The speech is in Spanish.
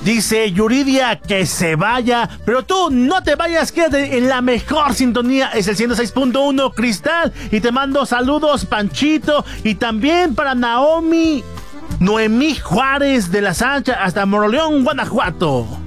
Dice Yuridia que se vaya, pero tú no te vayas, quédate en la mejor sintonía, es el 106.1 Cristal, y te mando saludos, Panchito, y también para Noemí Juárez de la Sancha hasta Moroleón, Guanajuato.